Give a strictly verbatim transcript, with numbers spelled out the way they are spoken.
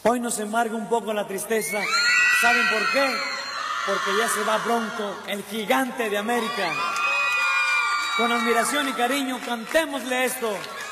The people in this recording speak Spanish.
Hoy nos embarga un poco la tristeza. ¿Saben por qué? Porque ya se va pronto el gigante de América. Con admiración y cariño, cantémosle esto.